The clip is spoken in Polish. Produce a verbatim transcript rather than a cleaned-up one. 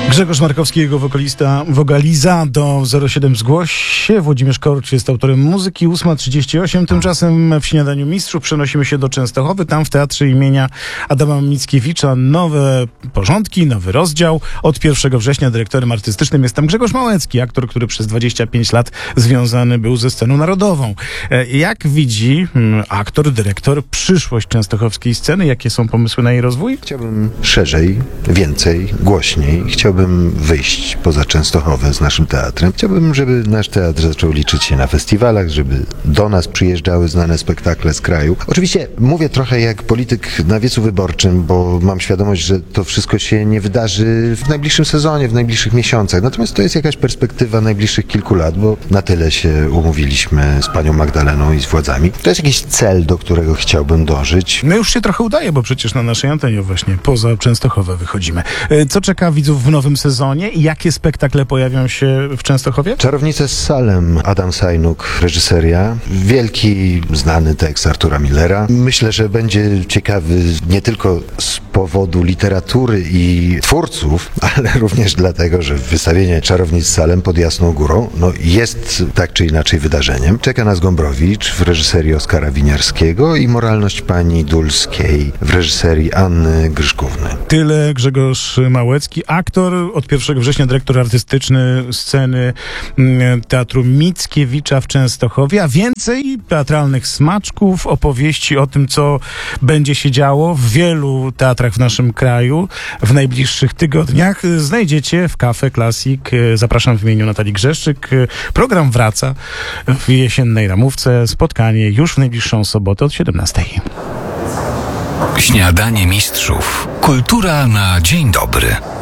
Grzegorz Markowski, jego wokalista, wokaliza do zero siedem zgłoś się. Włodzimierz Korcz jest autorem muzyki. ósma trzydzieści osiem. Tymczasem w Śniadaniu Mistrzów przenosimy się do Częstochowy. Tam w Teatrze imienia Adama Mickiewicza nowe porządki, nowy rozdział. Od pierwszego września dyrektorem artystycznym jest tam Grzegorz Małecki, aktor, który przez dwadzieścia pięć lat związany był ze sceną narodową. Jak widzi aktor, dyrektor przyszłość częstochowskiej sceny? Jakie są pomysły na jej rozwój? Chciałbym szerzej, więcej, głośniej. Chciałbym wyjść poza Częstochowę z naszym teatrem. Chciałbym, żeby nasz teatr zaczął liczyć się na festiwalach, żeby do nas przyjeżdżały znane spektakle z kraju. Oczywiście mówię trochę jak polityk na wiecu wyborczym, bo mam świadomość, że to wszystko się nie wydarzy w najbliższym sezonie, w najbliższych miesiącach. Natomiast to jest jakaś perspektywa najbliższych kilku lat, bo na tyle się umówiliśmy z panią Magdaleną i z władzami. To jest jakiś cel, do którego chciałbym dążyć. No już się trochę udaje, bo przecież na naszej antenie właśnie poza Częstochowę wychodzimy. Co czeka widzów w nowym sezonie i jakie spektakle pojawią się w Częstochowie? Czarownice z Salem, Adam Sajnuk, reżyseria. Wielki, znany tekst Artura Millera. Myślę, że będzie ciekawy nie tylko z powodu literatury i twórców, ale również dlatego, że wystawienie Czarownic z Salem pod Jasną Górą no, jest tak czy inaczej wydarzeniem. Czeka nas Gombrowicz w reżyserii Oskara Winiarskiego i Moralność pani Dulskiej w reżyserii Anny Gryszkówny. Tyle Grzegorz Małecki, aktor, od pierwszego września dyrektor artystyczny sceny Teatru Mickiewicza w Częstochowie, a więcej teatralnych smaczków, opowieści o tym, co będzie się działo w wielu teatrach w naszym kraju w najbliższych tygodniach znajdziecie w Cafe Classic. Zapraszam w imieniu Natalii Grzeszczyk. Program wraca w jesiennej ramówce. Spotkanie już w najbliższą sobotę od siedemnastej. Śniadanie Mistrzów. Kultura na dzień dobry.